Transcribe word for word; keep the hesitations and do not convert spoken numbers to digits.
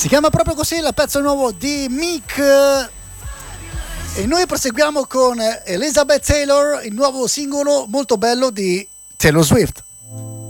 Si chiama proprio così il pezzo nuovo di Meek. E noi proseguiamo con Elizabeth Taylor, il nuovo singolo molto bello di Taylor Swift.